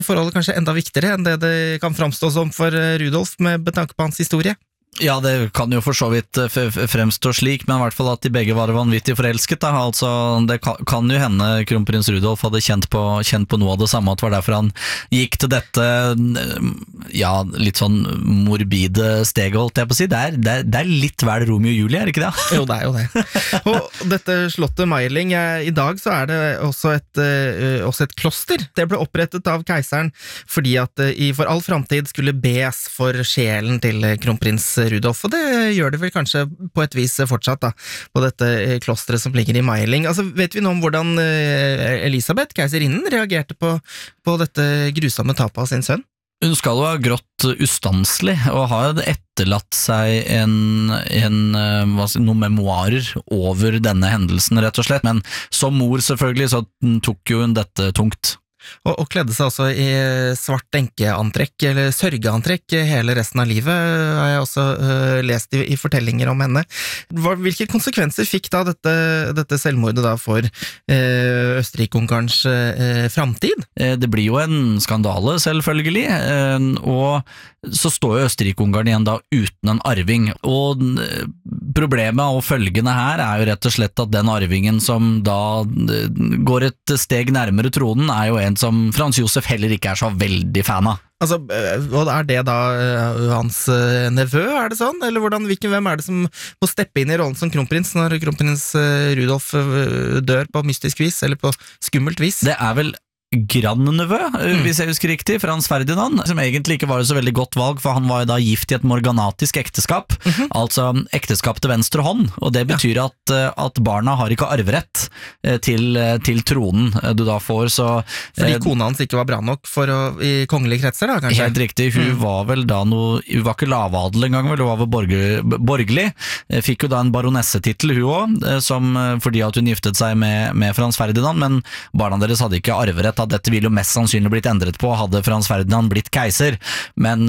Forholdet kanskje enda viktigere enn det kan framstå som for Rudolf med betanke på hans historie. Ja, det kan jo for så vidt fremstå slik, men i hvert fall at de begge var vanvittig forelsket. Da. Altså, det kan jo hende kronprins Rudolf hadde kjent på noe av det samme, at det var derfor han gikk til dette ja, litt sånn morbide steget, holdt jeg på å si. Det er litt vel Romeo og Julie, er det ikke det? Jo, det er jo det. Og dette slottet Mayerling, i dag så er det også et kloster. Det ble opprettet av keiseren fordi at for all fremtid skulle bes for sjelen til kronprins Rudolf, og det gjør det vel kanskje på et vis fortsatt da, på dette klosteret som ligger i Mayerling. Altså, vet vi noe om hvordan Elisabeth, keiserinnen, reagerte på dette grusomme tapet av sin sønn? Hun skal jo ha grått ustanselig, og har etterlatt seg noen memoarer over denne hendelsen, rett og slett, men som mor selvfølgelig, så tok jo hun dette tungt. Og kledde seg også i svart enkeantrekk, eller sørgeantrekk, hele resten av livet, har jeg også lest i fortellinger om henne. Hvilke konsekvenser fikk da dette selvmordet da for Østerrike-Ungarns framtid? Det blir jo en skandale, selvfølgelig, og så står jo Østerrike-Ungarn igjen da uten en arving, og problemet og følgende her er jo rett og slett at den arvingen som da går et steg nærmere tronen er jo en som Frans Josef heller ikke er så veldig fan av. Altså, og er det da hans nevø, er det sånn? Eller hvem er det som må steppe inn i rollen som kronprins når kronprins Rudolf dør på mystisk vis, eller på skummelt vis? Det er vel grandnevø, hvis jeg husker riktig, Frans Ferdinand, som egentlig ikke var et så veldig godt valg, for han var jo da gift i et morganatisk ekteskap, altså ekteskap til venstre hånd, og det betyr at barna har ikke arverett til tronen du da får, så... Fordi kona hans ikke var bra nok i kongelige kretser da, kanskje? Helt riktig, hun var vel da hun var ikke lavadel engang, vel, hun var vel borgerlig, fikk jo da en baronessetitel hun også, fordi at hun giftet seg med Frans Ferdinand, men barna deres hadde ikke arverett. At dette ville jo mest sannsynlig blitt endret på hadde Frans Ferdinand blitt keiser, men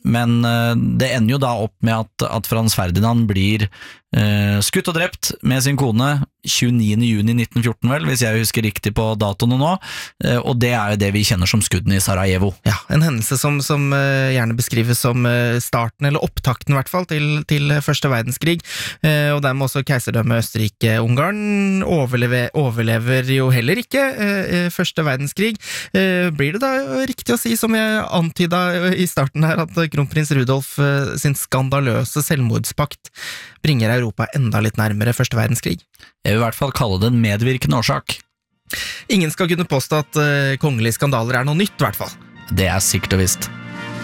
det ender jo da opp med at Frans Ferdinand blir skutt og drept med sin kone 29. juni 1914 vel, hvis jeg husker riktig på datoene nå, og det er jo det vi kjenner som skuddene i Sarajevo. Ja, en hendelse som gjerne beskrives som starten, eller opptakten i hvert fall, til Første verdenskrig, og dermed også keiserdømmet Østerrike-Ungarn overlever jo heller ikke Første verdenskrig. Blir det da riktig å si, som jeg antydet i starten her, at kronprins Rudolf sin skandaløse selvmordspakt bringer Europa enda litt nærmere Første verdenskrig? Jeg vil i hvert fall kalle det en medvirkende årsak. Ingen skal kunne påstå at kongelige skandaler er noe nytt, i hvert fall. Det er sikkert og visst.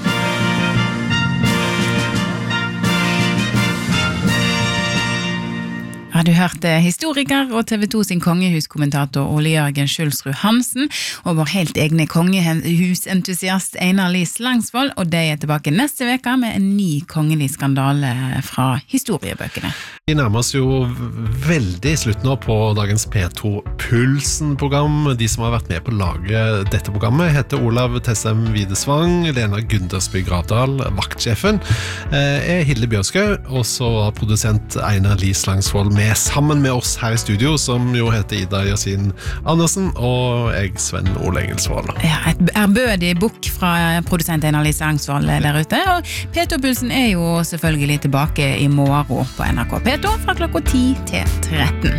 Har du hørt historiker og TV 2 sin kongehuskommentator Ole Jørgen Schulsrud Hansen og vår helt egne kongehusentusiast Einar Lis Langsvold, og de er tilbake neste veka med en ny kongelig skandale fra historiebøkene. Vi nærmer oss jo veldig slutt nå på dagens P2 Pulsen-program. De som har vært med på å lage dette programmet heter Olav Tessem Widesvang, Lena Gundersby Gravdal, vaktsjefen er Hilde Bjørskau, og så produsent Einar Lis Langsvold med sammen med oss her i studio, som jo heter Ida Yasin Andersen, og jeg Sven Ole Engelsvold. Ja, et ærbødig bukk fra produsent Einar Lis Langsvold der ute, og P2 Pulsen er jo selvfølgelig tilbake i morgen på NRK P2 fra klokka 10 til 13.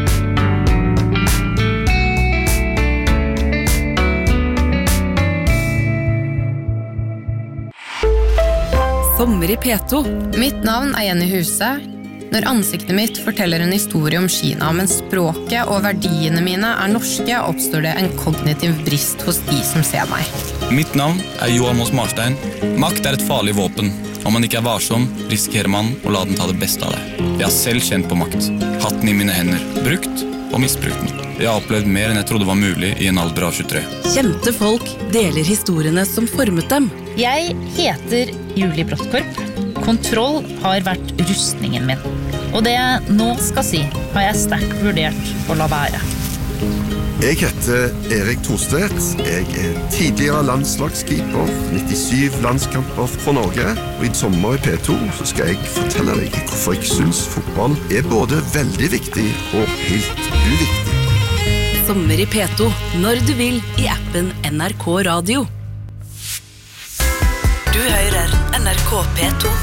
Sommer i P2. Mitt navn er Jenny Huse. Når ansiktet mitt forteller en historie om Kina, men språket og verdiene mine er norske, oppstår det en kognitiv brist hos de som ser meg. Mitt navn er Johan Moss Marstein. Makt er et farlig våpen. Om man ikke er varsom, risikerer man å la den ta det beste av det. Jeg har selv kjent på makt. Hatt den i mine hender. Brukt og misbrukt den. Jeg har opplevd mer enn jeg trodde var mulig i en alder av 23. Kjente folk deler historiene som formet dem. Jeg heter Julie Brottkorp. Kontroll har vært rustningen min. Og det jeg nå skal si, har jeg sterkt vurdert å la være. Jeg heter Erik Thorstvedt. Jeg er tidligere landslagskeeper, 97 landskamper for Norge. Og i sommer i P2 så skal jeg fortelle deg hvorfor jeg synes fotball er både veldig viktig og helt uviktig. Sommer i P2, når du vil, i appen NRK Radio. Du hører NRK P2.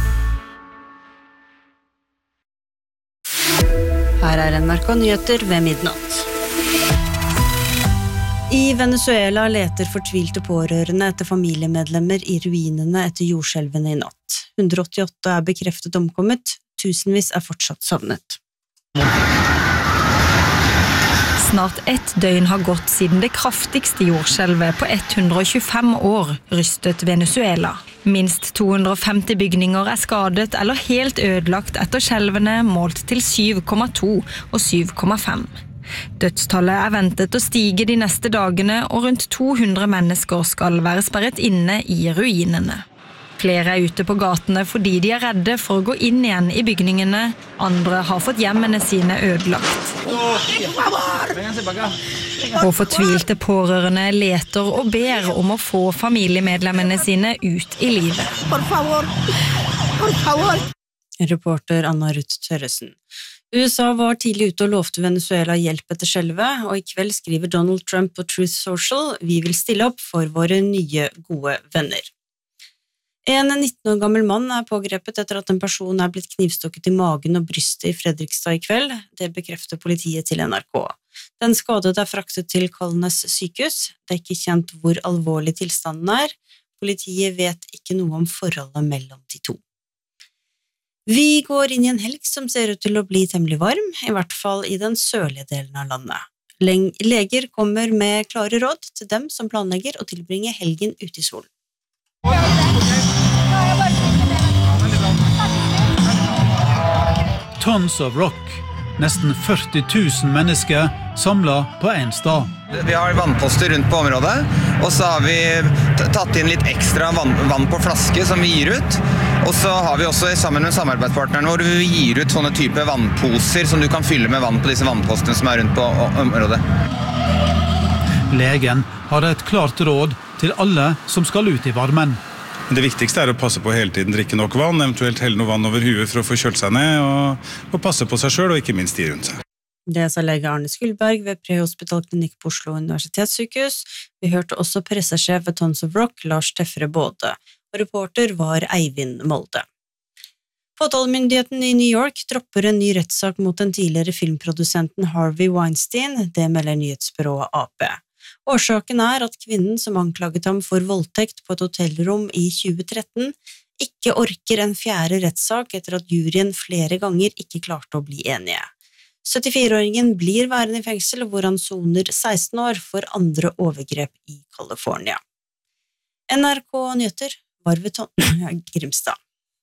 Her NRK Nyheter ved midnatt. I Venezuela leter fortvilte pårørende etter familiemedlemmer i ruinene etter jordskjelvene i natt. 188 bekreftet omkommet, tusenvis fortsatt savnet. Snart 1 døgn har gått siden det kraftigste jordskjelvet på 125 år rystet Venezuela. Minst 250 bygninger skadet eller helt ødelagt etter skjelvene målt til 7,2 og 7,5. Dødstallet ventet å stige de neste dagene, og rundt 200 mennesker skal være sperret inne i ruinene. Flere ute på gatene fordi de redde for å gå inn igjen i bygningene. Andre har fått hjemmene sine ødelagt. Og fortvilte pårørende leter og ber om å få familiemedlemmene sine ut i livet. Reporter Anna Ruth Tørresen. USA var tidlig ute og lovte Venezuela hjelp etter skjelvet, og i kveld skriver Donald Trump på Truth Social: «Vi vil stille opp for våre nye gode venner». En 19 år gammel mann pågrepet etter at en person blitt knivstukket i magen og brystet i Fredrikstad i kveld. Det bekrefter politiet til NRK. Den skadede fraktet til Kalnes sykehus. Det ikke kjent hvor alvorlig tilstanden Politiet vet ikke noe om forholdet mellom de to. Vi går inn i en helg som ser ut til å bli temmelig varm, i hvert fall i den sørlige delen av landet. Leger kommer med klare råd til dem som planlegger å tilbringe helgen ute i solen. Tons of Rock. Nesten 40 000 mennesker samlet på en stad. Vi har vannposter rundt på området, og så har vi tatt inn litt ekstra vann på flaske som vi gir ut. Og så har vi også sammen med samarbeidspartnerne hvor vi gir ut sånne type vannposer som du kan fylle med vann på disse vannpostene som rundt på området. Legen har et klart råd til alle som skal ut i varmen. Det viktigste å passe på hele tiden drikke nok vann, eventuelt helle noe vann over huet for å få kjølt seg ned, og passe på seg selv, og ikke minst de rundt seg. Det sa lege Arne Skulberg ved Prehospital Klinikk på Oslo Universitetssykehus. Vi hørte også pressesjef ved Tons of Rock, Lars Teffere Både, og reporter var Eivind Molde. Påtalemyndigheten i New York dropper en ny rettssak mot den tidligere filmprodusenten Harvey Weinstein, det melder nyhetsbyrået AP. Årsaken at kvinnen som anklaget ham for voldtekt på et hotellrom i 2013 ikke orker en fjerde rettssak etter at juryen flere ganger ikke klarte å bli enige. 74-åringen blir værende i fengsel hvor han soner 16 år for andre overgrep i California. NRK Nyheter, Varveton, Grimstad.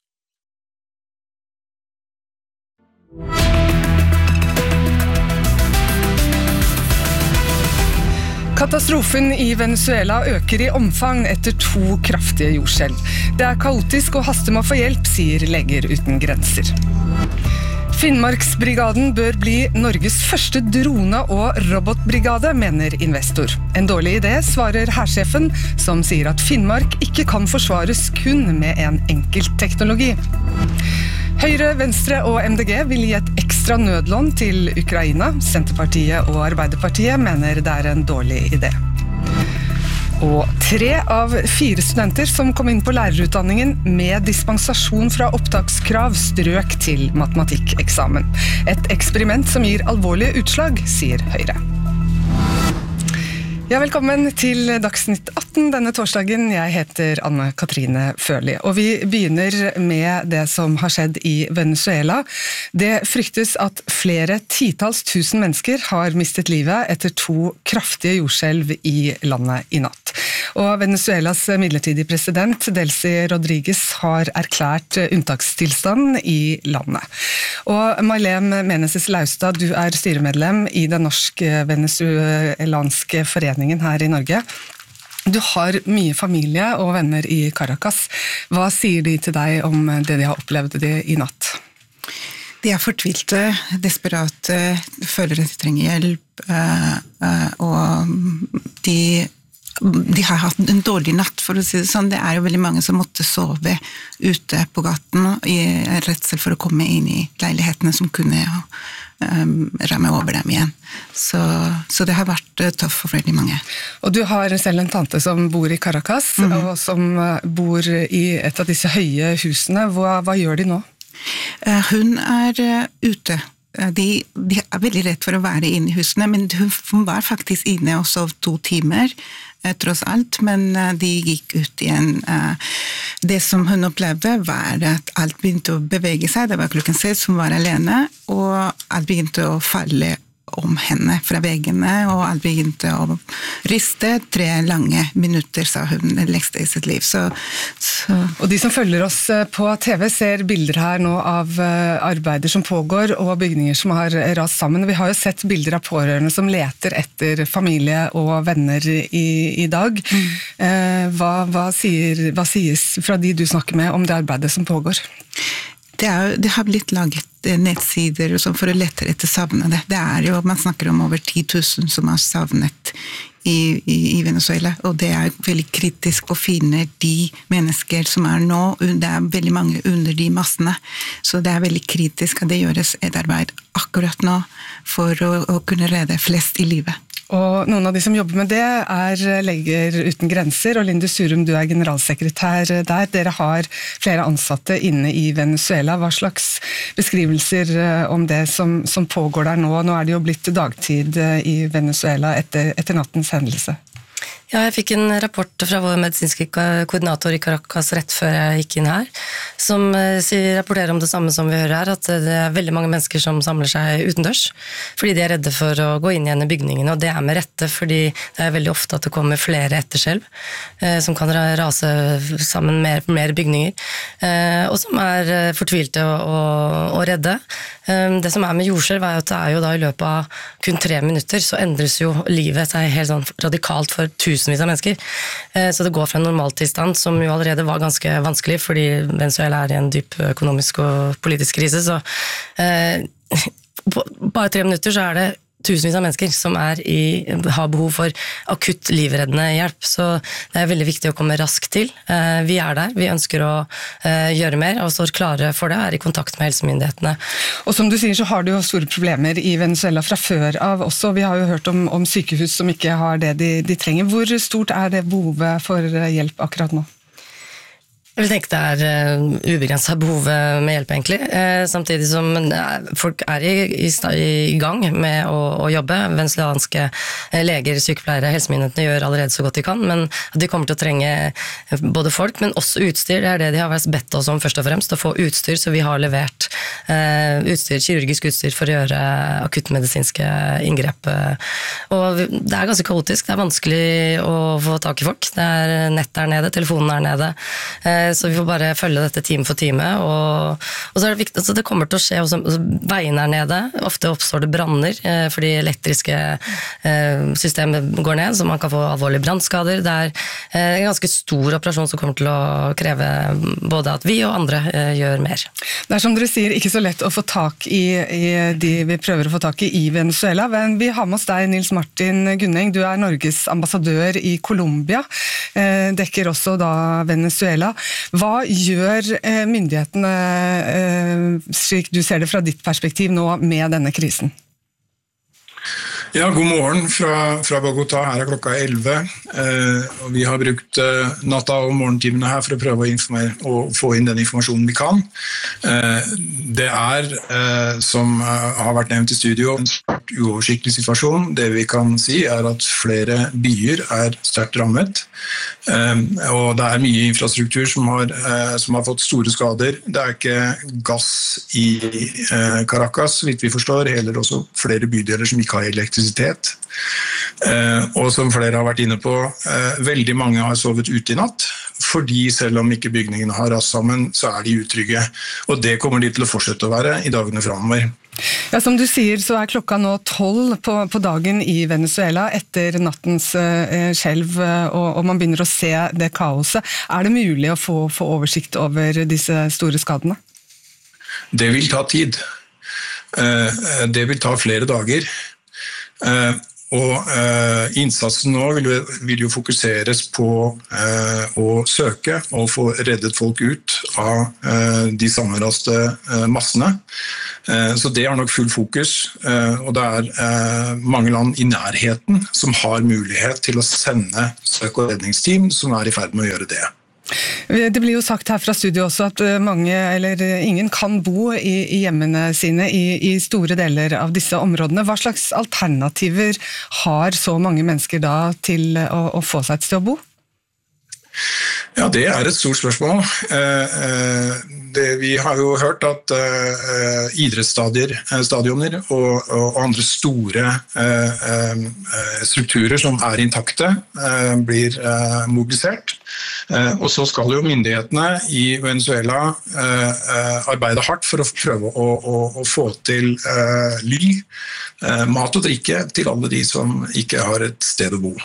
Katastrofen i Venezuela øker i omfang etter 2 kraftige jordskjelv. Det kaotisk og haster med å få hjelp, sier Leger uten grenser. Finnmarksbrigaden bør bli Norges første drone- og robotbrigade, mener investor. En dårlig idé, svarer hærsjefen, som sier at Finnmark ikke kan forsvares kun med en enkelt teknologi. Høyre, Venstre og MDG vil gi et ekstra nødlån til Ukraina. Senterpartiet og Arbeiderpartiet mener det en dårlig idé. Og 3 av 4 studenter som kom inn på lærerutdanningen med dispensasjon fra opptakskrav strøk til matematikkeksamen. Et eksperiment som gir alvorlige utslag, sier Høyre. Ja, velkommen til Dagsnytt 18 denne torsdagen. Jeg heter Anne-Katrine Førli, og vi begynner med det som har skjedd i Venezuela. Det fryktes at flere titals tusen mennesker har mistet livet etter 2 kraftige jordskjelv i landet i natt. Og Venezuelas midlertidige president, Delcy Rodriguez, har erklært unntakstilstand i landet. Og Marlem Meneses Laustad, du styremedlem i den norsk-venezuelanske foreningen her i Norge. Du har mye familie og venner i Caracas. Hva sier de til deg om det de har opplevd i natt? De fortvilte, desperate, føler at de trenger hjelp, og de de har hatt en dårlig natt, for å si det sånn. Det jo veldig mange som måtte sove ute på gaten i redsel for å komme inn i leilighetene som kunne ramme over dem igjen. Så det har vært tøft for veldig mange. Og du har selv en tante som bor i Caracas, og som bor i et av disse høye husene. Hva gjør de nå? Hun ute. De veldig redd for å være inne i husene, men hun var faktisk inne og sov 2 timer, tross alt, men de gikk ut igjen. Det som hun opplevde var at alt begynte å bevege seg, det var klokken 6, hun var alene, og alt begynte å falle om henne fra veggene, og alt begynte å riste 3 lange minutter, sa hun, lekste i sitt liv. Og de som følger oss på TV ser bilder her nå av arbeider som pågår, og bygninger som har rast sammen. Vi har jo sett bilder av pårørende som leter etter familie og venner i dag. Hva sies fra de du snakker med om det arbeidet som pågår? Det har blitt laget nettsider for å lete etter savnede. Det jo, man snakker om over 10 000 som har savnet i Venezuela, og det veldig kritisk å finne de mennesker som nå, det veldig mange under de massene, så det veldig kritisk at det gjøres et arbeid akkurat nå for å kunne redde flest i livet. Og noen av de som jobber med det Leger uten grenser, og Linde Surum, du generalsekretær der. Dere har flere ansatte inne i Venezuela. Hva slags beskrivelser om det som pågår der nå? Nå det jo blitt dagtid i Venezuela etter nattens hendelse. Ja, jeg fikk en rapport fra vår medisinske koordinator i Caracas rett før jeg gikk inn her, som rapporterer om det samme som vi hører her, at det veldig mange mennesker som samler seg utendørs, fordi de redde for å gå inn igjen i bygningene, og det med rette, fordi det veldig ofte at det kommer flere etterskjelv, som kan rase sammen mer bygninger, og som fortvilte og redde. Det som med jordskjelv at det jo da i løpet av kun 3 minutter, så endres jo livet seg helt sånn radikalt for tusenvis av mennesker. Så det går fra en normaltilstand som jo allerede var ganske vanskelig, fordi Venezuela i en dyp økonomisk og politisk krise, så på bare 3 minutter så det tusenvis av mennesker som har behov for akutt livreddende hjelp, så det veldig viktig å komme raskt til. Vi der, vi ønsker å gjøre mer, og står klare for det, i kontakt med helsemyndighetene. Og som du sier, så har du jo store problemer i Venezuela fra før av også. Vi har jo hørt om sykehus som ikke har det de trenger. Hvor stort det behovet for hjelp akkurat nå? Jeg vil tenke det ubegrenset behov med hjelp egentlig, samtidig som folk i gang med å jobbe. Venezuelanske leger, sykepleiere, helsemyndighetene gjør allerede så godt de kan, men de kommer til å trenge både folk, men også utstyr. Det det de har vært bedt oss om først og fremst, å få utstyr, så vi har levert utstyr, kirurgisk utstyr for å gjøre akuttmedisinske inngrep. Og det ganske kaotisk, det vanskelig å få tak i folk. Det nett der nede, telefonen nede, så vi får bare følge dette time for time, og så det viktig, altså det kommer til å skje også, veiene nede, ofte oppstår det branner, fordi elektriske systemet går ned, så man kan få alvorlige brannskader. Det en ganske stor operasjon som kommer til å kreve både at vi og andre gjør mer. Det som dere sier, ikke så lett å få tak i de vi prøver å få tak i Venezuela, men vi har med oss deg, Nils Martin Gunning, du Norges ambassadør i Colombia, dekker også da Venezuela. Hva gjør myndighetene, slik du ser det fra ditt perspektiv nå, med denne krisen? Ja, god morgen fra Bogotá. Her klokka 11, og vi har brukt natta og morgentimene her for å prøve å informere og få inn den informasjonen vi kan. Det som har vært nevnt i studio, en svært uoversiktlig situasjon. Det vi kan si at flere byer sterkt rammet, og det mye infrastruktur som har fått store skader. Det ikke gass i Caracas, vidt vi forstår, heller også flere bydeler som ikke har elektrisitet. Og som flere har vært inne på, veldig mange har sovet ute i natt, fordi selv om ikke bygningene har rast sammen, så de utrygge. Og det kommer de til å fortsette å være i dagene fremover. Ja, som du sier, så klokka nå 12 på dagen i Venezuela etter nattens skjelv, og man begynner å se det kaoset. Det mulig å få oversikt over disse store skadene? Det vil ta tid. Det vil ta flere dager. Og innsatsen nå vil jo fokuseres på å søke og få reddet folk ut av de sammenraste massene. Så det har nok full fokus, og det mange land i nærheten som har mulighet til å sende søk- og redningsteam som i ferd med å gjøre det. Det blir jo sagt her fra studio også at mange, eller ingen kan bo i hjemmene sine i store deler av disse områdene. Hva slags alternativer har så mange mennesker da til å få seg et sted å bo? Ja, det et stort spørsmål. Vi har jo hørt at idrettsstadioner og andre store strukturer som intakte blir mobilisert. Og så skal jo myndighetene i Venezuela arbeide hardt for å prøve å få til ly, mat og drikke til alle de som ikke har et sted å bo.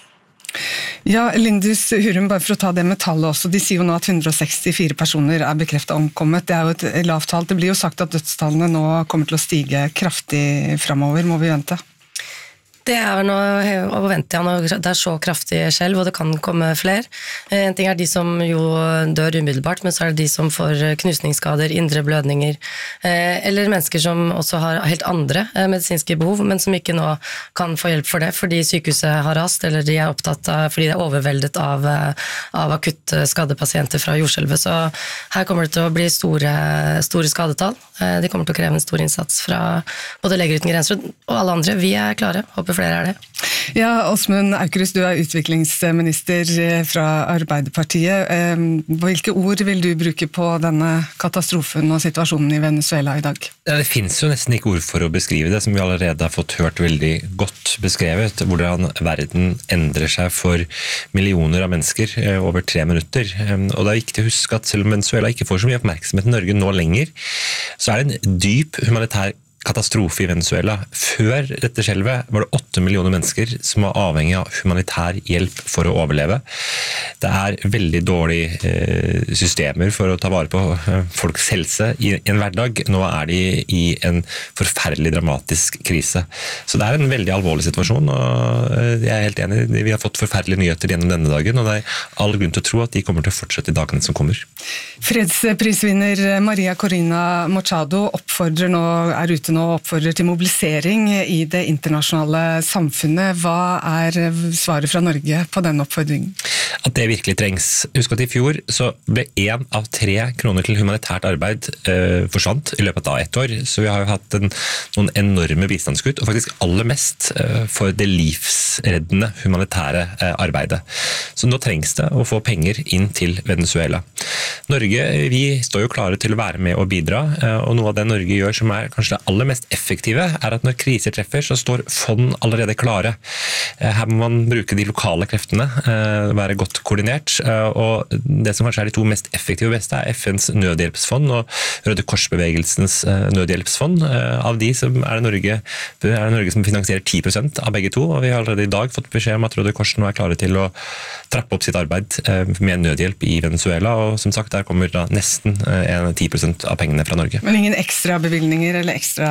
Ja, Lindus Hurum, bare for å ta det med tallet også, de sier jo nå at 164 personer bekreftet omkommet. Det jo et lavt tall. Det blir jo sagt at dødstallene nå kommer til å stige kraftig fremover, må vi vente? Det noe å vente når det så kraftig skjelv, og det kan komme flere. En ting de som jo dør umiddelbart, men så det de som får knusningsskader, indre blødninger, eller mennesker som også har helt andre medisinske behov, men som ikke nå kan få hjelp for det, fordi sykehuset har rast, eller de opptatt av, fordi de overveldet av akutt skadepasienter fra jordskjelvet. Så her kommer det til å bli store skadetall. De kommer til å kreve en stor innsats fra både Leger uten grenser og alle andre. Vi klare, håper flere det. Ja, Åsmund Aukrust, du utviklingsminister fra Arbeiderpartiet. Hvilke ord vil du bruke på denne katastrofen og situasjonen i Venezuela i dag? Det finnes jo nesten ikke ord for å beskrive det, som vi allerede har fått hørt veldig godt beskrevet, hvordan verden endrer seg for millioner av mennesker over 3 minutter. Og det viktig å huske at selv om Venezuela ikke får så mye oppmerksomhet i Norge nå lenger, så det en dyp humanitær katastrofe i Venezuela. Før dette skjelvet var det 8 millioner mennesker som var avhengig av humanitær hjelp for å overleve. Det veldig dårlige systemer for å ta vare på folks helse i en hverdag. Nå de i en forferdelig dramatisk krise. Så det en veldig alvorlig situasjon, og jeg helt enig. Vi har fått forferdelige nyheter gjennom denne dagen, og det all grunn til å tro at de kommer til å fortsette i dagene som kommer. Fredsprisvinner Maria Corina Machado oppfordrer nå, ute nå og oppfordrer til mobilisering i det internasjonale samfunnet. Hva svaret fra Norge på denne oppfordringen? At det virkelig trengs. Husk at i fjor så ble 1 av 3 kroner til humanitært arbeid forsvant i løpet av 1 år, så vi har jo hatt noen enorme bistandskutt, og faktisk aller mest for det livsreddende humanitære arbeidet. Så nå trengs det å få penger inn til Venezuela. Norge, vi står jo klare til å være med og bidra, og noe av det Norge gjør som kanskje det aller mest effektive, at når kriser treffer, så står fond allerede klare. Her må man bruke de lokale kreftene, være godt koordinert, og det som kanskje de 2 mest effektive og beste FNs nødhjelpsfond og Røde Korsbevegelsens nødhjelpsfond. Av de som det Norge som finansierer 10% av begge 2, og vi har allerede i dag fått beskjed om at Røde Kors nå klare til å trappe opp sitt arbeid med nødhjelp i Venezuela, og som sagt, der kommer da nesten 10% av pengene fra Norge. Men ingen ekstra bevilgninger eller ekstra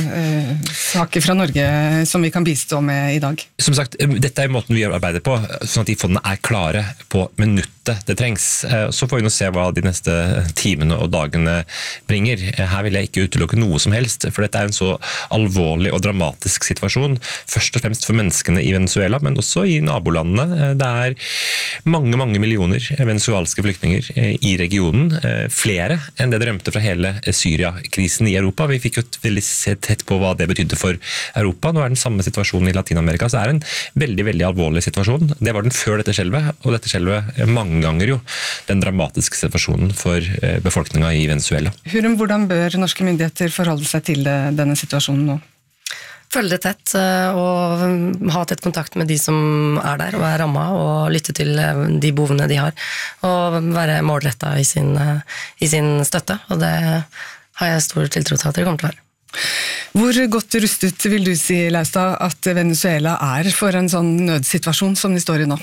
saker fra Norge som vi kan bistå med i dag? Som sagt, dette måten vi arbeider på, sånn at de fondene klare på minuttet det trengs. Så får vi nå se hva de neste timene og dagene bringer. Her vil jeg ikke utelukke noe som helst, for dette en så alvorlig og dramatisk situasjon, først og fremst for menneskene i Venezuela, men også i nabolandene. Det mange millioner venezuelanske flyktninger i regionen, flere enn det rømte fra hele Syria-krisen i Europa. Vi fikk jo veldig tett på hva det betydde for Europa. Nå den samme situasjonen i Latinamerika, så det en veldig, veldig alvorlig situasjon. Det var den før dette skjelvet, og dette skjelvet mange ganger jo den dramatiske situasjonen for befolkningen i Venezuela. Hurum, hvordan bør norske myndigheter forholde seg til denne situasjonen nå? Følge det tett og ha tett kontakt med de som der og rammet, og lytte til de behovene de har, og være målrettet i sin støtte, og det har jeg stor tiltro til at det kommer til å være. Hvor godt rustet vil du si, Laustad, at Venezuela for en sånn nødsituasjon som de står i nå?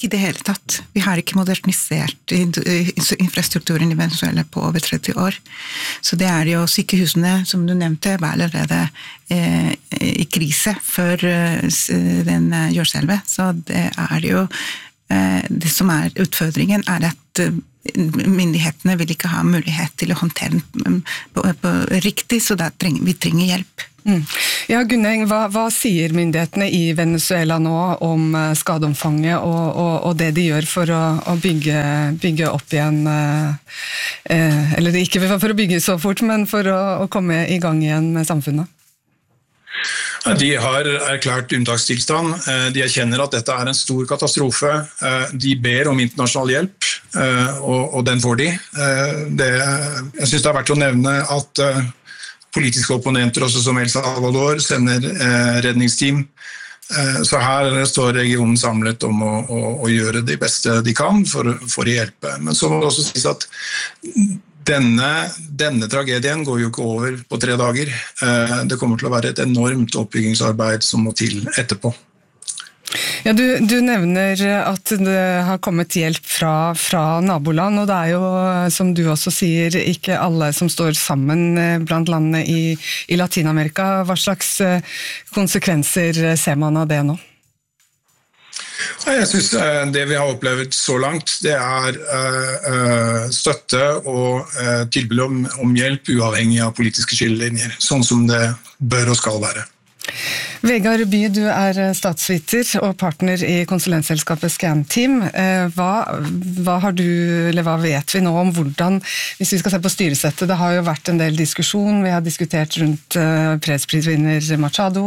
Ikke i det hele tatt. Vi har ikke modernisert infrastrukturen i Venezuela på over 30 år. Så det jo sykehusene, som du nevnte, var allerede i krise før den jordskjelvet. Så det jo det som utfordringen at myndighetene vil ikke ha mulighet til å håndtere den på riktig, så da vi trenger hjelp. Ja, Gunneng, hva sier myndighetene i Venezuela nå om skadeomfanget og det de gjør for å bygge opp igjen, eller ikke for å bygge så fort, men for å komme i gang igjen med samfunnet? De har erklært unntakstilstand. De erkjenner at dette en stor katastrofe. De ber om internasjonal hjelp, og den får de. Jeg synes det verdt å nevne at politiske opponenter, også som El Salvador, sender redningsteam. Så her står regionen samlet om å gjøre det beste de kan for å hjelpe. Men så må det også sies at denne tragedien går jo ikke over på 3 dager. Det kommer til å være et enormt oppbyggingsarbeid som må til etterpå. Ja, du nevner at det har kommet hjelp fra naboland, og det jo, som du også sier, ikke alle som står sammen blant landene i Latinamerika. Hva slags konsekvenser ser man av det nå? Jeg synes det vi har opplevd så langt, det støtte og tilbud om hjelp uavhengig av politiske skillelinjer, sånn som det bør og skal være. Vegard Bye, du statsviter og partner i konsulentselskapet Scanteam. Hva vet vi nå om hvordan, hvis vi skal se på styresettet, det har jo vært en del diskusjon, vi har diskutert rundt fredsprisvinner Machado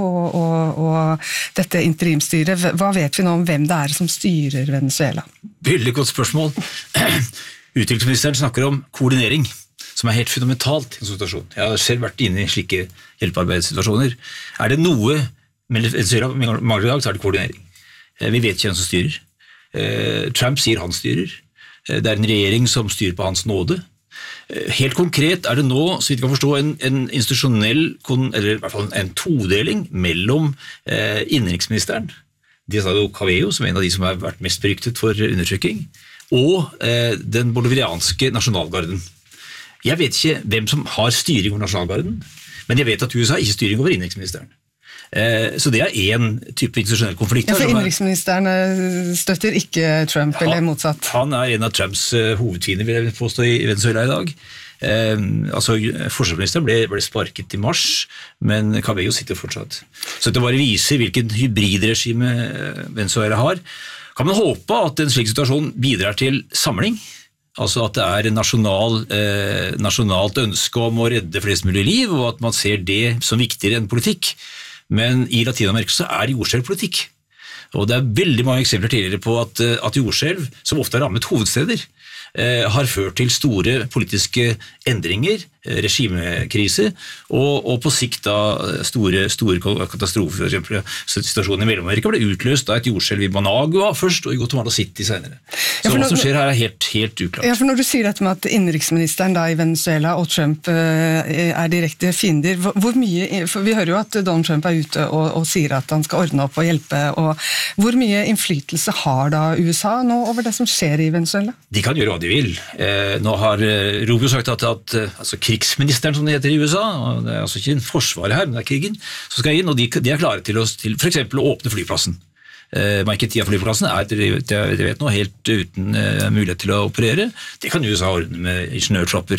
og dette interimstyret. Hva vet vi nå om hvem det som styrer Venezuela? Veldig godt spørsmål. Utviklingsministeren snakker om koordinering, som helt fundamentalt i en situasjon. Jeg har selv vært inne i slike hjelpearbeidssituasjoner. Det noe Venezuela mangler i dag, så det koordinering. Vi vet ikke hvem som styrer. Trump sier han styrer. Det en regjering som styrer på hans nåde. Helt konkret det nå, så vidt vi kan forstå, en institusjonell, eller i hvert fall en todeling mellom innenriksministeren, Diosdado Cabello, som en av de som har vært mest beryktet for undertrykking, og den bolivianske nasjonalgarden. Jeg vet ikke hvem som har styring over nasjonalgarden, men jeg vet at USA ikke styring over innenriksministeren. Så det en type institusjonell konflikt. Ja, for innenriksministeren støtter ikke Trump, eller motsatt? Han en av Trumps hovedfiender, vil jeg påstå, i Venezuela i dag. Forsvarsministeren ble sparket i mars, men Cabello sitter fortsatt. Så det bare viser hvilken hybridregime Venezuela har. Kan man håpe at en slik situasjon bidrar til samling? Altså at det en nasjonalt ønske om å redde flest mulig liv, og at man ser det som viktigere enn politikk. Men i Latinamerika så det jordskjelvpolitikk. Og det veldig mange eksempler tidligere på at jordskjelv, som ofte har rammet hovedsteder, har ført til store politiske endringer, regimekrise, og på sikt da store katastrofer. For eksempel, situasjonen i Mellom-Amerika ble utløst av et jordskjelv i Managua først, og i Guatemala City senere. Så hva som skjer her helt uklart. Ja, for når du sier dette med at innenriksministeren da i Venezuela og Trump direkte fiender, hvor mye, for vi hører jo at Donald Trump ute og sier at han skal ordne opp og hjelpe, og hvor mye innflytelse har da USA nå over det som skjer i Venezuela? De kan gjøre hva de vil. Nå har Rubio sagt at krigsministeren, som det heter i USA, og det altså ikke en forsvar her, men det krigen, som skal inn, og de klare til for eksempel å åpne flyplassen. Markedet av flyplassen jeg vet nå, helt uten mulighet til å operere. Det kan USA ordne med ingeniørtropper.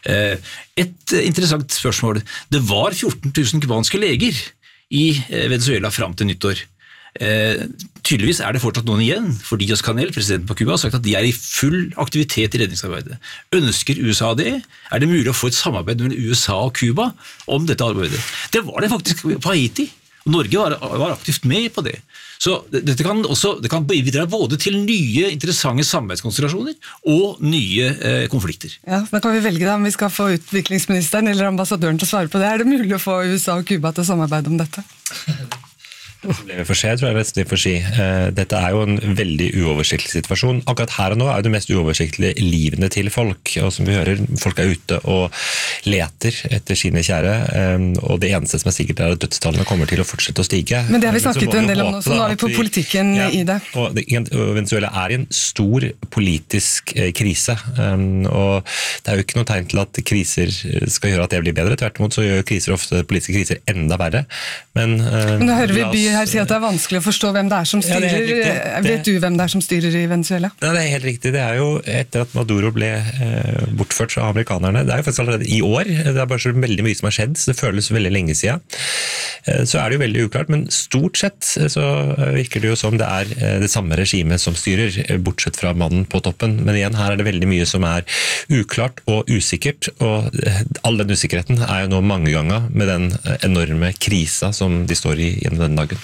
Et interessant spørsmål. Det var 14 000 kubanske leger i Venezuela frem til nyttår. Tydeligvis det fortsatt noen igjen, for Díaz-Canel, presidenten på Cuba, har sagt at de i full aktivitet i redningsarbeidet. Ønsker USA det? Det mulig å få et samarbeid mellom USA og Cuba om dette arbeidet? Det var det faktisk på Haiti, og Norge var aktivt med på det. Så det kan bidra både til nye interessante samarbeidskonstellasjoner og nye konflikter. Ja, da kan vi velge da om vi skal få utviklingsministeren eller ambassadøren til å svare på det. Det mulig å få USA og Cuba til å samarbeide om dette? Problemet for seg, tror jeg nesten vi får si. Dette jo en veldig uoversiktlig situasjon. Akkurat her og nå det mest uoversiktlige livene til folk, og som vi hører, folk ute og leter etter sine kjære, og det eneste som sikkert at dødstallene kommer til å fortsette å stige. Men det har vi snakket en del om nå, så nå vi på politikken i det. Og Venezuela i en stor politisk krise, og det jo ikke noe tegn til at kriser skal gjøre at det blir bedre, tvert imot så gjør kriser ofte politiske kriser enda verre. Men da hører vi By her si at det vanskelig å forstå hvem det som styrer. Vet du hvem det som styrer i Venezuela? Ja, det helt riktig. Det jo etter at Maduro ble bortført av amerikanerne. Det jo faktisk allerede i år. Det bare så veldig mye som har skjedd, så det føles veldig lenge siden. Så det jo veldig uklart, men stort sett så virker det jo som det det samme regimet som styrer, bortsett fra mannen på toppen. Men igjen, her det veldig mye som uklart og usikkert, og all den usikkerheten jo nå mange ganger med den enorme krisa som de står i gjennom denne dagen.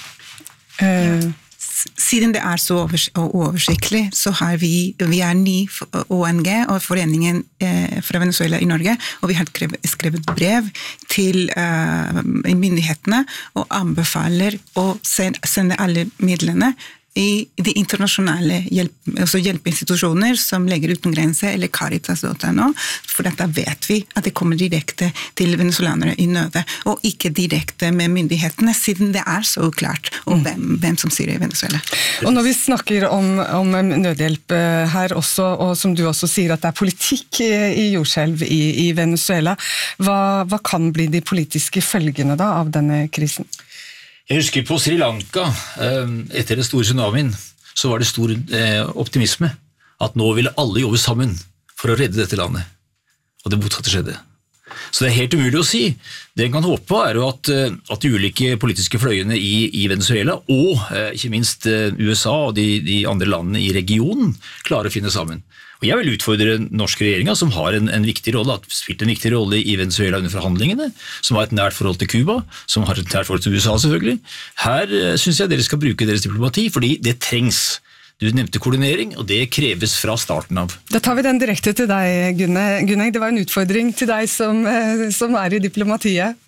Siden det så oversiktlig, så har vi 9 ONG og foreningen fra Venezuela i Norge, og vi har skrevet brev til myndighetene og anbefaler å sende alle midlene i de internasjonale hjelpeinstitusjoner som Leger uten grenser eller Caritas.no, for dette vet vi at det kommer direkte til venezuelanere i nød, og ikke direkte med myndighetene, siden det så uklart om hvem som styrer i Venezuela. Og når vi snakker om nødhjelp her også, og som du også sier at det politikk i jordskjelv i Venezuela, hva kan bli de politiske følgene da av denne krisen? Jeg husker på Sri Lanka, etter den store tsunamien, så var det stor optimisme, at nå ville alle jobbe sammen for å redde dette landet. Og det motsatte skjedde. Så det helt umulig å si. Det en kan håpe på jo at de ulike politiske fløyene i Venezuela, og ikke minst USA og de andre landene i regionen, klarer å finne sammen. Og jeg vil utfordre norske regjeringer som har en viktig rolle, har spilt en viktig rolle i Venezuela under forhandlingene, som har et nært forhold til Cuba, som har et nært forhold til USA selvfølgelig. Her synes jeg dere skal bruke deres diplomati, fordi det trengs. Du nevnte koordinering, og det kreves fra starten av. Da tar vi den direkte til deg, Gunneng. Det var en utfordring til deg som i diplomatiet.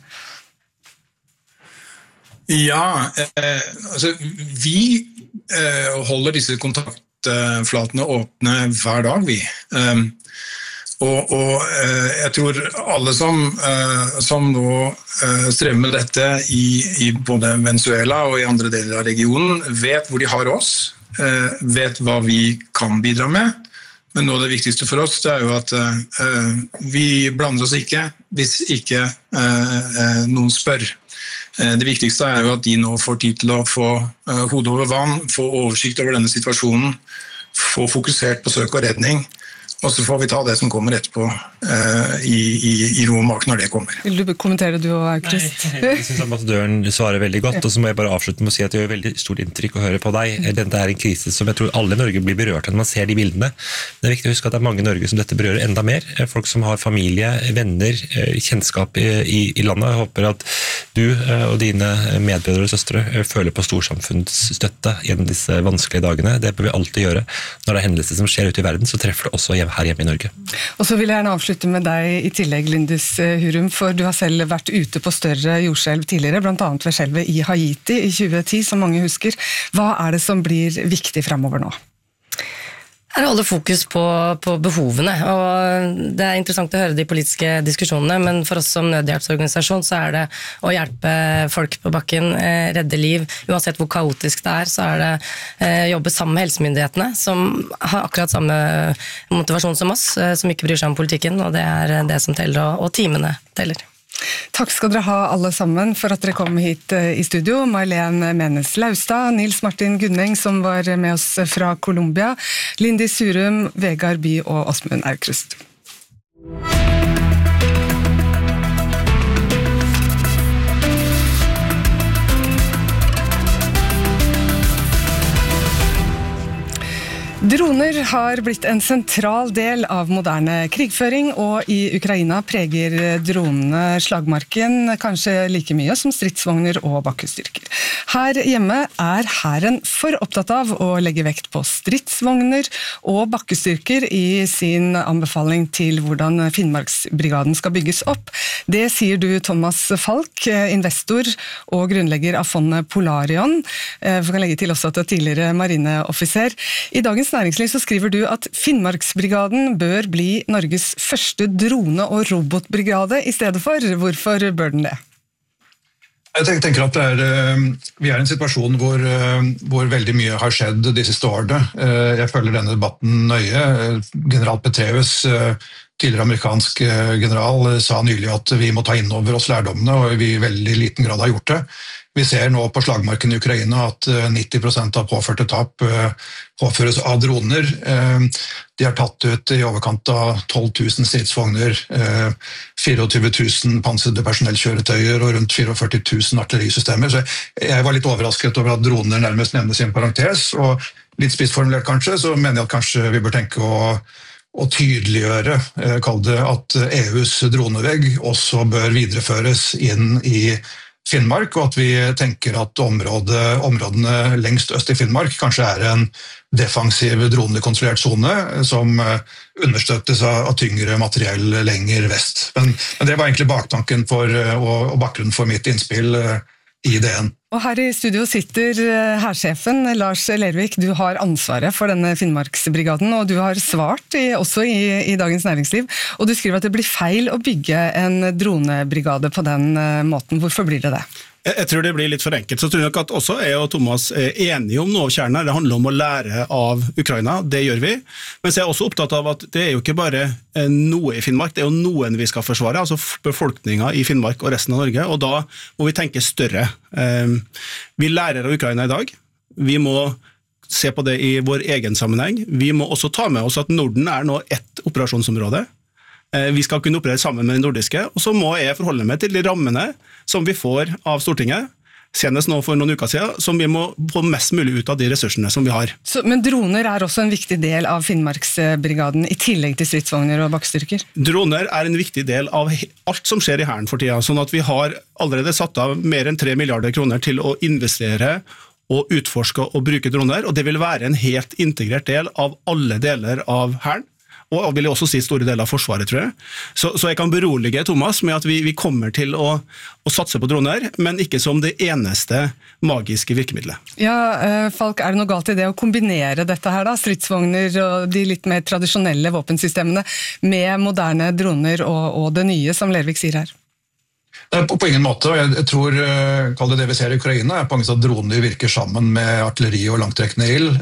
Ja, altså vi holder disse kontaktflatene åpne hver dag, vi. Og jeg tror alle som nå strever med dette i både Venezuela og i andre deler av regionen, vet hvor de har oss, vet hva vi kan bidra med, men noe av det viktigste for oss det jo at vi blander oss ikke hvis ikke noen spør. Det viktigste jo at de nå får tid til å få hodet over vann, få oversikt over denne situasjonen, få fokusert på søk og redning, og så får vi ta det som kommer etterpå i ro og mak når det kommer. Vil du kommentere du og Aukrust? Jeg synes ambassadøren svarer veldig godt, og så må jeg bare avslutte med å si at det gjør veldig stort inntrykk å høre på deg. Dette en krise som jeg tror alle i Norge blir berørt når man ser de bildene. Det viktig å huske at det mange i Norge som dette berører enda mer. Folk som har familie, venner, kjennskap i landet. Jeg håper at du og dine medbrødre og søstre føler på storsamfunnsstøtte gjennom disse vanskelige dagene. Det bør vi alltid gjøre. Når det er hendelser som skjer ute i verden, så treffer det også her hjemme i Norge. Og så vil jeg gjerne avslutte med deg i tillegg, Lindis Hurum, for du har selv vært ute på større jordskjelv tidligere, blant annet ved skjelvet i Haiti i 2010, som mange husker. Hva det som blir viktig fremover nå? Her holder fokus på behovene, og det interessant å høre de politiske diskusjonene, men for oss som nødhjelpsorganisasjon så det å hjelpe folk på bakken, redde liv, uansett hvor kaotisk det så det jobbe sammen med helsemyndighetene, som har akkurat samme motivasjon som oss, som ikke bryr seg om politikken, og det det som teller, og teamene teller. Takk skal dere ha alle sammen for at dere kom hit i studio. Marlene Menes Laustad, Nils Martin Gunneng som var med oss fra Colombia, Lindis Hurum, Vegard By og Åsmund Aukrust. Droner har blitt en sentral del av moderne krigføring, og i Ukraina preger dronene slagmarken kanskje like mye som stridsvogner og bakkestyrker. Her hjemme er hæren for opptatt av å legge vekt på stridsvogner og bakkestyrker i sin anbefaling til hvordan Finnmarksbrigaden skal bygges opp. Det sier du, Thomas Falk, investor og grunnlegger av fondet Polarion. Vi kan legge til også at du er tidligere marineoffiser. I Dagens Næringsliv så skriver du at Finnmarksbrigaden bør bli Norges første drone- og robotbrigade i stedet for. Hvorfor bør den det? Jeg tenker at vi er i en situasjon hvor veldig mye har skjedd de siste årene. Jeg følger denne debatten nøye. General Petraeus, tidligere amerikansk general, sa nylig at vi må ta inn over oss lærdommene, og vi i veldig liten grad har gjort det. Vi ser nå på slagmarken i Ukraina at 90% av påførte tap påføres av droner. De har tatt ut i overkant av 12 000 stridsvogner, 24 000 pansrede personellkjøretøyer og rundt 44 000 artillerisystemer. Så jeg var litt overrasket over at droner nærmest nevnes i en parentes, og litt spissformulert kanskje, så mener jeg at kanskje vi bør tenke å tydeliggjøre, kall det at EUs dronevegg også bør videreføres inn i Finnmark, og at vi tenker at områdene lengst øst i Finnmark kanskje er en defensiv dronekontrollert zone som understøttes av tyngre materiell lenger vest. Men det var egentlig baktanken og bakgrunnen for mitt innspill i DN. Og her i studio sitter hærsjefen Lars Lervik. Du har ansvaret for denne Finnmarksbrigaden, og du har svart også i Dagens Næringsliv. Og du skriver at det blir feil å bygge en dronebrigade på den måten. Hvorfor blir det det? Jeg tror det blir litt for enkelt. Så tror jeg nok at også jeg og Thomas er enige om noe av kjernen. Det handler om å lære av Ukraina, det gjør vi. Men så er jeg også opptatt av at det er jo ikke bare noe i Finnmark, det er jo noen vi skal forsvare, altså befolkningen i Finnmark og resten av Norge, og da må vi tenke større. Vi lærer av Ukraina i dag. Vi må se på det i vår egen sammenheng. Vi må også ta med oss at Norden er nå ett operasjonsområde. Vi skal kunne operere sammen med den nordiske, og så må jeg forholde meg til de rammene som vi får av Stortinget, senest nå for noen uker siden, som vi må få mest mulig ut av de ressursene som vi har. Men droner er også en viktig del av Finnmarksbrigaden, i tillegg til stridsvogner og bakkestyrker? Droner er en viktig del av alt som skjer i hæren for tida, sånn at vi har allerede satt av mer enn 3 milliarder kroner til å investere og utforske og bruke droner, og det vil være en helt integrert del av alle deler av hæren. Og vil jeg også si store deler av forsvaret, tror jeg. Så jeg kan berolige Thomas med at vi kommer til å satse på droner, men ikke som det eneste magiske virkemidlet. Ja, Falk, er det noe galt i det å kombinere dette her da, stridsvogner og de litt mer tradisjonelle våpensystemene med moderne droner og det nye, som Lervik sier her? På ingen måte, og jeg tror det vi ser i Ukraina er på mange måter at droner virker sammen med artilleri og langtrekkende ild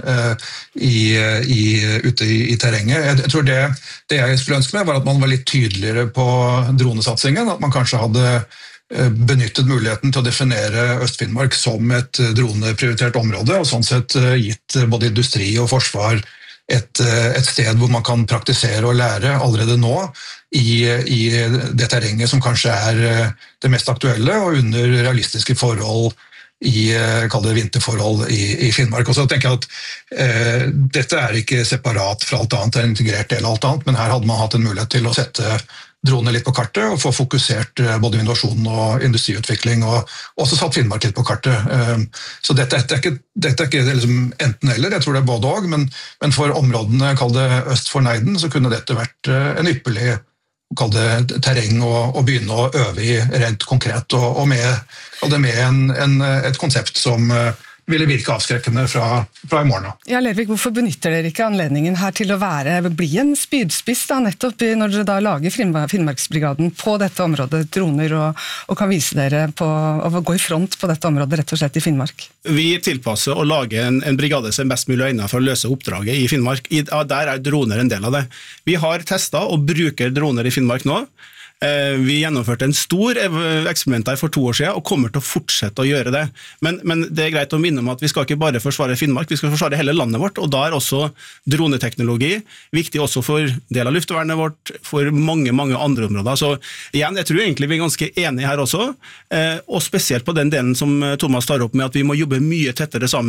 ute i terrenget. Jeg tror det jeg skulle ønske meg var at man var litt tydeligere på dronesatsingen, at man kanskje hadde benyttet muligheten til å definere Øst-Finnmark som et droneprioritert område, og sånn sett gitt både industri og forsvar et sted hvor man kan praktisere og lære allerede nå i det terrenget som kanskje er det mest aktuelle, og under realistiske forhold kall det vinterforhold i Finnmark. Og så tenker jeg at dette er ikke separat fra alt annet, det er en integrert del av alt annet, men her hadde man hatt en mulighet til å sette droner litt på kartet og få fokusert både innovasjon og industriutvikling, og også satt Finnmark litt på kartet. Så dette er ikke liksom enten eller, jeg tror det er både og, men for områdene, kall det øst for Neiden, så kunne dette vært en ypperlig terreng å begynne å øve i rent konkret, og med et konsept som ville virke avskrekkende fra i morgen. Ja, Lervik, hvorfor benytter dere ikke anledningen her til å bli en spydspiss da, nettopp når dere da lager Finnmarksbrigaden på dette området, droner, og kan vise dere å gå i front på dette området, rett og slett i Finnmark? Vi tilpasser å lage en brigade som er mest mulig egnet for å løse oppdraget i Finnmark. Der er droner en del av det. Vi har testet og bruker droner i Finnmark nå. Vi gjennomførte en stor eksperiment der for 2 år siden, og kommer til å fortsette å gjøre det. Men det er greit å minne om at vi skal ikke bare forsvare Finnmark, vi skal forsvare hele landet vårt, og da er også droneteknologi viktig også for del av luftvernet vårt, for mange andre områder. Så igjen, jeg tror egentlig vi er ganske enige her også, og spesielt på den delen som Thomas tar opp med at vi må jobbe mye tettere sammen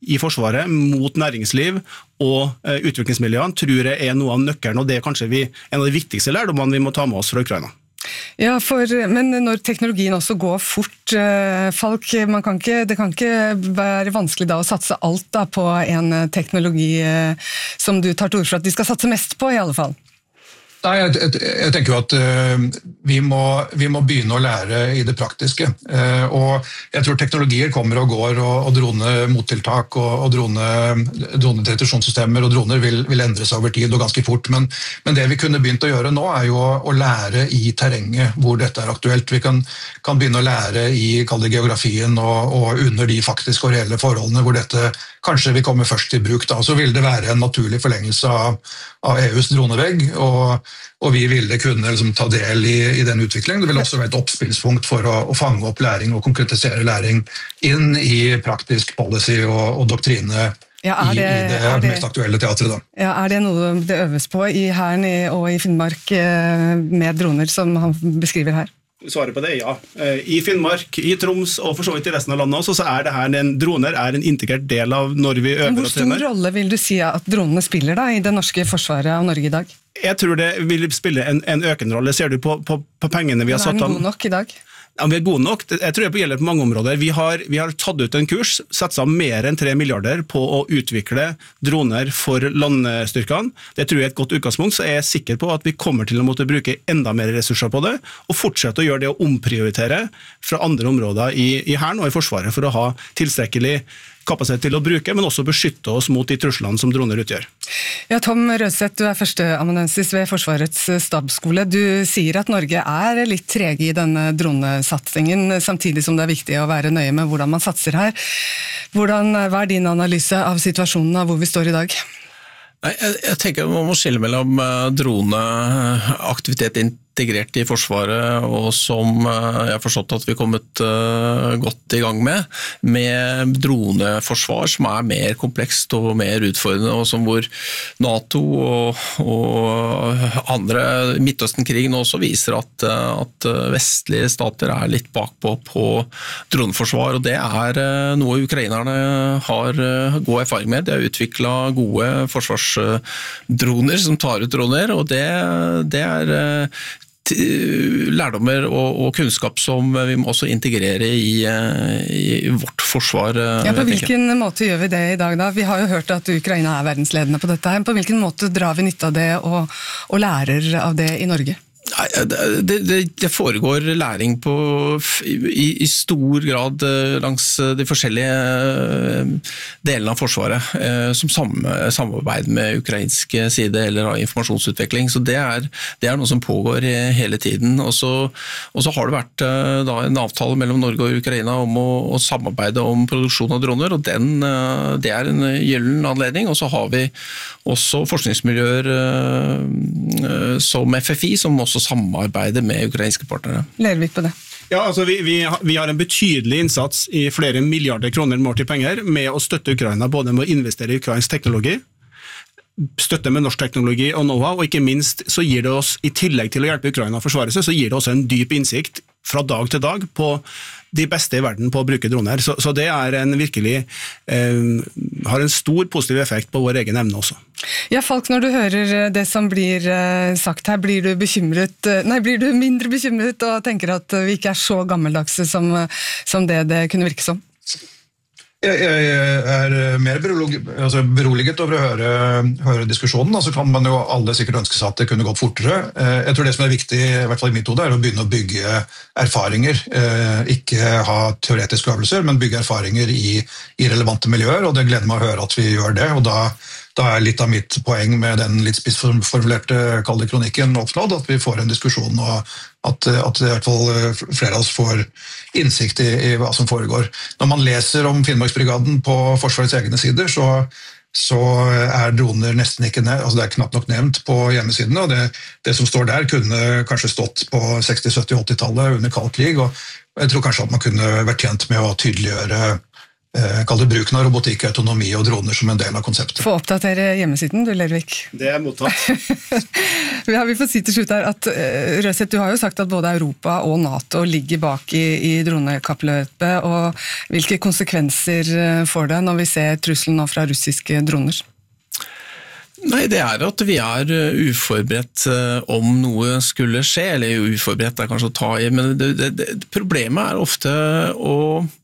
i Forsvaret mot næringsliv og utviklingsmiljøene tror jeg noe av nøkkelen, og det kanskje en av de viktigste lærdommene vi må ta med oss fra Ukraina. Ja, men når teknologien også går fort, Falk, det kan ikke være vanskelig da å satse alt da på en teknologi som du tar til ord for at de skal satse mest på i alle fall. Nei, jeg tenker jo at vi må begynne å lære i det praktiske, og jeg tror teknologier kommer og går, og drone-mottiltak og drone-deteksjonssystemer og droner vil endre seg over tid og ganske fort, men det vi kunne begynt å gjøre nå er jo å lære i terrenget hvor dette er aktuelt. Vi kan begynne å lære i geografien og under de faktiske og reelle forholdene hvor dette kanskje vil komme først til bruk da, så vil det være en naturlig forlengelse av EUs dronevegg, og vi ville kunne liksom ta del i den utviklingen. Det vil også være et oppspillspunkt for å fange opp læring og konkretisere læring inn i praktisk policy og doktrine i det mest aktuelle teatret. Da. Ja, er det noe det øves på i Hæren og i Finnmark med droner som han beskriver her? Svaret på det ja. I Finnmark, i Troms og for så vidt i resten av landet også, så det her droner en integrert del av når vi øver og trener. Hvor stor rolle vil du si at dronene spiller da i det norske forsvaret av Norge i dag? Jeg tror det vil spille en økende rolle. Ser du på pengene vi har satt av? Er den god nok i dag? Ja, vi gode nok. Jeg tror det gjelder på mange områder. Vi har tatt ut en kurs, satset mer enn 3 milliarder på å utvikle droner for landstyrkene. Det tror jeg et godt utgangspunkt, så jeg sikker på at vi kommer til å måtte bruke enda mer ressurser på det, og fortsette å gjøre det å omprioritere fra andre områder i Hæren og i Forsvaret for å ha tilstrekkelig kapasitet til å bruke, men også beskytte oss mot de truslene som droner utgjør. Ja, Tom Rødseth, du førsteamanuensis ved Forsvarets stabsskole. Du sier at Norge litt trege i denne dronesatsingen, samtidig som det viktig å være nøye med hvordan man satser her. Hva din analyse av situasjonen av hvor vi står i dag? Jeg tenker man må skille mellom droneaktivitet integrert i Forsvaret, og som jeg har forstått at vi har kommet godt i gang med droneforsvar, som mer komplekst og mer utfordrende, og som hvor NATO og andre Midtøsten-krigen også viser at vestlige stater litt bakpå på droneforsvar, og det noe ukrainerne har god erfaring med. De har utviklet gode forsvarsdroner som tar ut droner, og det lærdommer og kunnskap som vi må også integrere i vårt forsvar. Ja, på hvilken måte gjør vi det i dag da? Vi har jo hørt at Ukraina verdensledende på dette her. På hvilken måte drar vi nytte av det og lærer av det i Norge? Det foregår læring i stor grad langs de forskjellige delene av Forsvaret som samarbeid med ukrainsk side eller av informasjonsutvikling, så det noe som pågår hele tiden. Og så har det vært da en avtale mellom Norge og Ukraina om å samarbeide om produksjon av droner, og det en gyllen anledning. Og så har vi også forskningsmiljøer som FFI, som også samarbeider med ukrainske partnere. Lervik på det. Ja, altså vi har en betydelig innsats i flere milliarder kroner målt i penger med å støtte Ukraina, både med å investere i ukrainsk teknologi, støtte med norsk teknologi og know-how, og ikke minst så gir det oss, i tillegg til å hjelpe Ukraina å forsvare seg, så gir det også en dyp innsikt fra dag til dag på de beste i verden på å bruke droner. Så det virkelig har en stor positiv effekt på vår egen evne også. Ja, Falk, når du hører det som blir sagt her, blir du mindre bekymret og tenker at vi ikke så gammeldagse som det kunne virke som? Jeg mer beroliget over å høre diskusjonen, så kan man jo alle sikkert ønske seg at det kunne gått fortere. Jeg tror det som viktig, i hvert fall i mitt hode, å begynne å bygge erfaringer, ikke ha teoretiske øvelser, men bygge erfaringer i relevante miljøer, og det gleder meg å høre at vi gjør det, og da litt av mitt poeng med den litt spissformulerte kalde kronikken oppnådd, at vi får en diskusjon og at i hvert fall flere av oss får innsikt i hva som foregår. Når man leser om Finnmarksbrigaden på Forsvarets egne sider, så droner nesten ikke det knapt nok nevnt på hjemmesidene, og det som står der kunne kanskje stått på 60-, 70-, 80-tallet under kald krig, og jeg tror kanskje at man kunne vært tjent med å tydeliggjøre bruken av robotikk, autonomi og droner som en del av konseptet. Få oppdatere hjemmesiden, du Lervik. Det mottatt. Vi får si til slutt her at Røseth, du har jo sagt at både Europa og NATO ligger bak i dronekappløpet, og hvilke konsekvenser får det når vi ser trusselen nå fra russiske droner? Nei, det at vi uforberedt om noe skulle skje, eller uforberedt kanskje å ta i, men problemet ofte å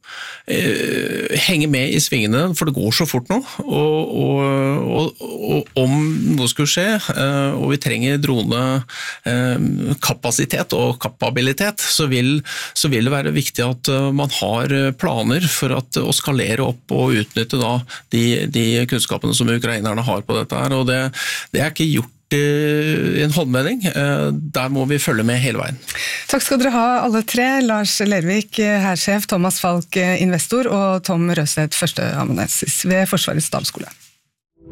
henge med i svingene, for det går så fort nå, og om noe skulle skje, og vi trenger dronekapasitet og kapabilitet, så vil det være viktig at man har planer for å skalere opp og utnytte da de kunnskapene som ukrainerne har på dette her, og det ikke gjort i en håndmelding. Der må vi følge med hele veien. Takk skal dere ha alle tre. Lars Lervik, hærsjef, Thomas Falk, investor, og Tom Røseth, førsteamanuensis ved Forsvarets stabsskole.